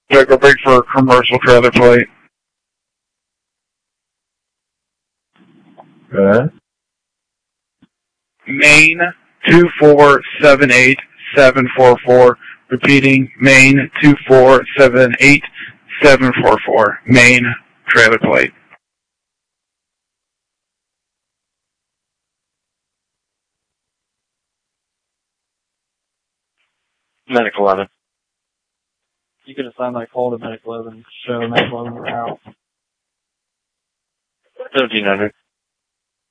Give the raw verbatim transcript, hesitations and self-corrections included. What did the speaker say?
Check a break for a commercial trailer plate. Good. Main two four seven eight seven four four. Repeating, Main two four seven eight seven four four. Main trailer plate. Medic eleven. You could assign that call to Medic eleven. Show Medic eleven out. seventeen hundred.